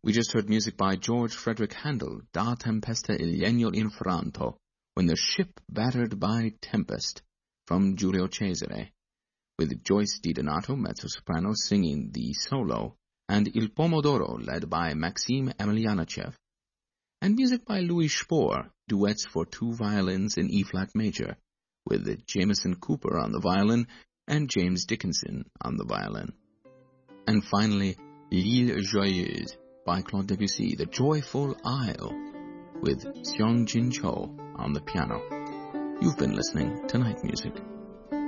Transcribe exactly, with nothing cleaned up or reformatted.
We just heard music by George Frederick Handel, Da Tempesta il Legno Infranto, When the Ship Battered by Tempest, from Giulio Cesare, with Joyce DiDonato, mezzo-soprano, singing the solo, and Il Pomodoro, led by Maxim Emelianachev, and music by Louis Spohr, duets for two violins in E-flat major, with Jameson Cooper on the violin and James Dickinson on the violin. And finally, L'Île Joyeuse by Claude Debussy, The Joyful Isle, with Seong Jin Cho on the piano. You've been listening to Night Music.